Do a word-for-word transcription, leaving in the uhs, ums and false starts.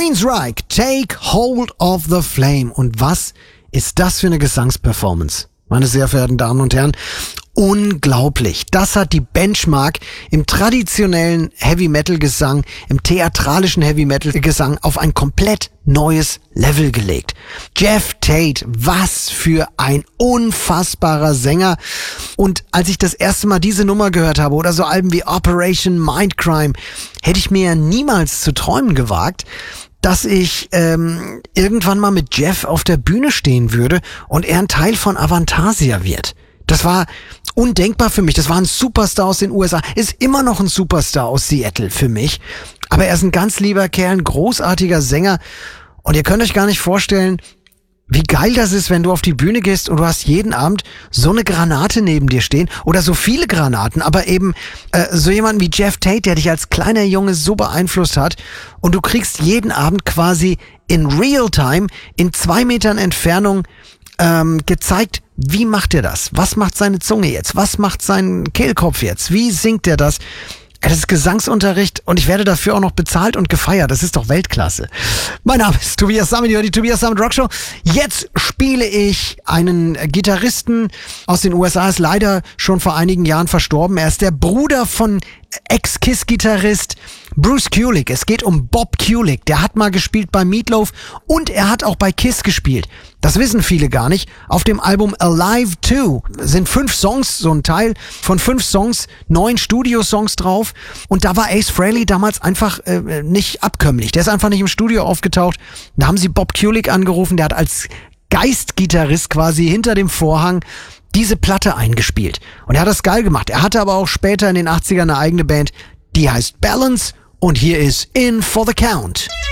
Queensryche, Take Hold of the Flame. Und was ist das für eine Gesangsperformance? Meine sehr verehrten Damen und Herren, unglaublich. Das hat die Benchmark im traditionellen Heavy-Metal-Gesang, im theatralischen Heavy-Metal-Gesang auf ein komplett neues Level gelegt. Geoff Tate, was für ein unfassbarer Sänger. Und als ich das erste Mal diese Nummer gehört habe oder so Alben wie Operation Mindcrime, hätte ich mir ja niemals zu träumen gewagt, dass ich ähm, irgendwann mal mit Geoff auf der Bühne stehen würde und er ein Teil von Avantasia wird. Das war undenkbar für mich. Das war ein Superstar aus den U S A. Ist immer noch ein Superstar aus Seattle für mich. Aber er ist ein ganz lieber Kerl, ein großartiger Sänger. Und ihr könnt euch gar nicht vorstellen, wie geil das ist, wenn du auf die Bühne gehst und du hast jeden Abend so eine Granate neben dir stehen oder so viele Granaten, aber eben äh, so jemanden wie Geoff Tate, der dich als kleiner Junge so beeinflusst hat und du kriegst jeden Abend quasi in Real-Time, in zwei Metern Entfernung ähm, gezeigt, wie macht er das? Was macht seine Zunge jetzt? Was macht sein Kehlkopf jetzt? Wie singt er das? Das ist Gesangsunterricht und ich werde dafür auch noch bezahlt und gefeiert. Das ist doch Weltklasse. Mein Name ist Tobias Sammet, die Tobias Sammet Rockshow. Jetzt spiele ich einen Gitarristen aus den U S A, ist leider schon vor einigen Jahren verstorben. Er ist der Bruder von Ex-Kiss-Gitarrist Bruce Kulick. Es geht um Bob Kulick. Der hat mal gespielt bei Meatloaf und er hat auch bei Kiss gespielt. Das wissen viele gar nicht. Auf dem Album Alive two sind fünf Songs, so ein Teil von fünf Songs, neun Studiosongs drauf. Und da war Ace Frehley damals einfach äh, nicht abkömmlich. Der ist einfach nicht im Studio aufgetaucht. Da haben sie Bob Kulick angerufen. Der hat als Geistgitarrist quasi hinter dem Vorhang diese Platte eingespielt. Und er hat das geil gemacht. Er hatte aber auch später in den achtzigern eine eigene Band, die heißt Balance. Und hier ist In for the Count.